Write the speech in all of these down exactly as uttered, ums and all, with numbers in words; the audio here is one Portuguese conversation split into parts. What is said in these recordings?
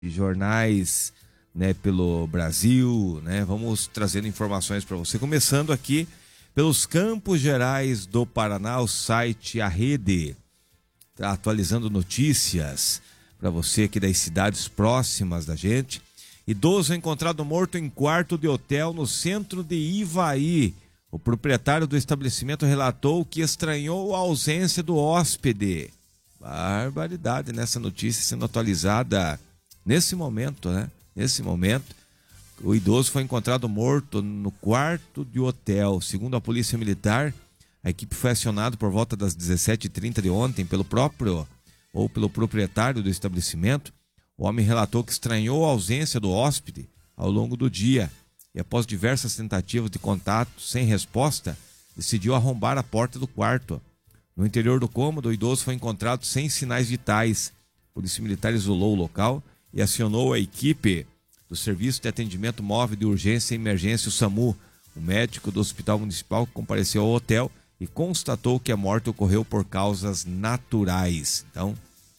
jornais, né, pelo Brasil, né? Vamos trazendo informações para você, começando aqui pelos Campos Gerais do Paraná, o site A Rede, tá atualizando notícias para você aqui das cidades próximas da gente. Idoso encontrado morto em quarto de hotel no centro de Ivaí. O proprietário do estabelecimento relatou que estranhou a ausência do hóspede. Barbaridade nessa notícia sendo atualizada nesse momento, né? Nesse momento, o idoso foi encontrado morto no quarto de hotel. Segundo a Polícia Militar, a equipe foi acionada por volta das dezessete e trinta de ontem pelo próprio ou pelo proprietário do estabelecimento. O homem relatou que estranhou a ausência do hóspede ao longo do dia e, após diversas tentativas de contato sem resposta, decidiu arrombar a porta do quarto. No interior do cômodo, o idoso foi encontrado sem sinais vitais. A Polícia Militar isolou o local e acionou a equipe do Serviço de Atendimento Móvel de Urgência e Emergência, o SAMU. O médico do Hospital Municipal compareceu ao hotel e constatou que a morte ocorreu por causas naturais. Então,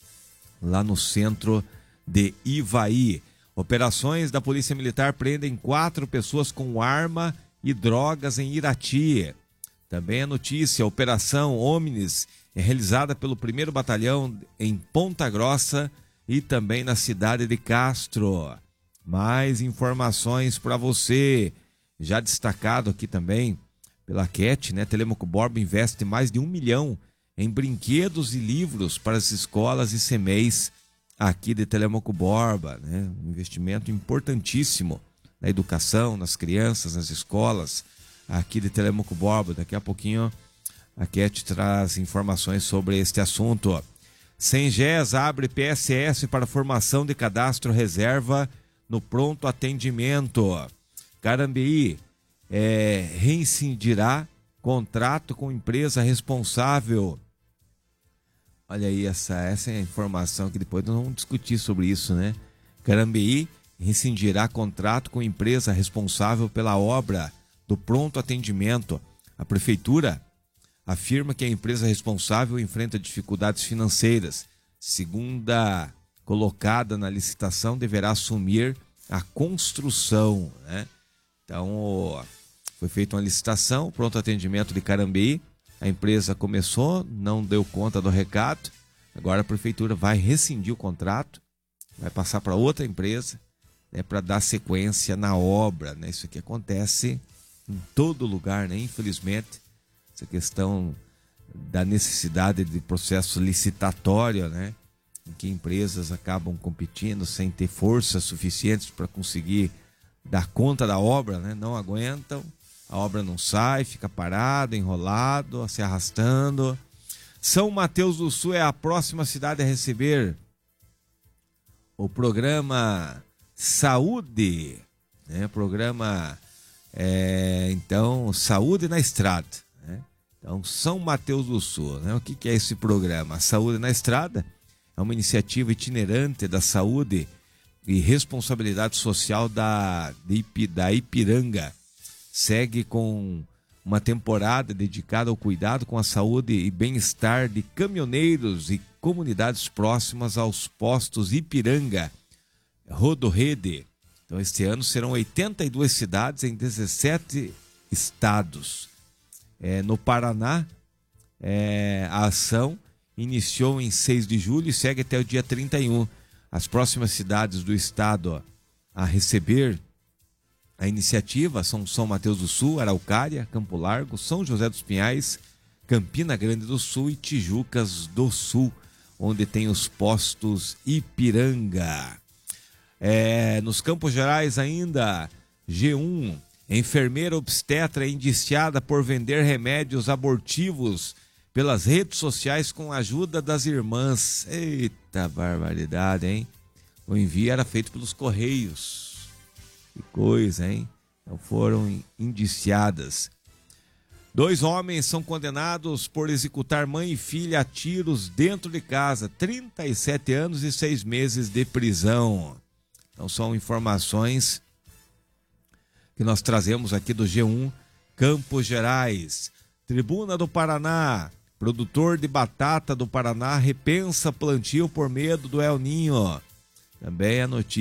lá no centro de Ivaí, operações da Polícia Militar prendem quatro pessoas com arma e drogas em Irati. Também a notícia, a Operação Omnis é realizada pelo primeiro Batalhão em Ponta Grossa e também na cidade de Castro. Mais informações para você. Já destacado aqui também pela Cat, né? Telemaco Borba investe mais de um milhão em brinquedos e livros para as escolas e C M E Is aqui de Telemaco Borba, né? Um investimento importantíssimo na educação, nas crianças, nas escolas aqui de Telemaco Borba. Daqui a pouquinho a Cat traz informações sobre este assunto. Sengés abre P S S para formação de cadastro reserva no pronto atendimento. Carambeí é, rescindirá contrato com empresa responsável. Olha aí, essa, essa é a informação que depois nós vamos discutir sobre isso, né? Carambeí rescindirá contrato com empresa responsável pela obra do pronto atendimento. A prefeitura afirma que a empresa responsável enfrenta dificuldades financeiras. Segunda colocada na licitação deverá assumir a construção, né? Então, foi feita uma licitação, pronto atendimento de Carambeí. A empresa começou, não deu conta do recado. Agora a prefeitura vai rescindir o contrato, vai passar para outra empresa, né, para dar sequência na obra, né? Isso aqui acontece em todo lugar, né? Infelizmente, essa questão da necessidade de processo licitatório, né? Em que empresas acabam competindo sem ter forças suficientes para conseguir dar conta da obra, né? Não aguentam, a obra não sai, fica parado, enrolado, se arrastando. São Mateus do Sul é a próxima cidade a receber o programa Saúde, né? Programa, é, então, Saúde na Estrada, né? Então, São Mateus do Sul, né? O que, que é esse programa? Saúde na Estrada é uma iniciativa itinerante da saúde e responsabilidade social da, da Ipiranga. Segue com uma temporada dedicada ao cuidado com a saúde e bem-estar de caminhoneiros e comunidades próximas aos postos Ipiranga Rodorrede. Então, este ano serão oitenta e duas cidades em dezessete estados. É, no Paraná, é, a ação iniciou em seis de julho e segue até o dia trinta e um. As próximas cidades do estado ó, a receber a iniciativa são São Mateus do Sul, Araucária, Campo Largo, São José dos Pinhais, Campina Grande do Sul e Tijucas do Sul, onde tem os postos Ipiranga. É, nos Campos Gerais ainda, G um, enfermeira obstetra é indiciada por vender remédios abortivos pelas redes sociais com a ajuda das irmãs. Eita barbaridade, hein? O envio era feito pelos Correios. Que coisa, hein? Então foram indiciadas. Dois homens são condenados por executar mãe e filha a tiros dentro de casa. trinta e sete anos e seis meses de prisão. Então são informações que nós trazemos aqui do G um Campos Gerais. Tribuna do Paraná. Produtor de batata do Paraná repensa plantio por medo do El Ninho. Também a notícia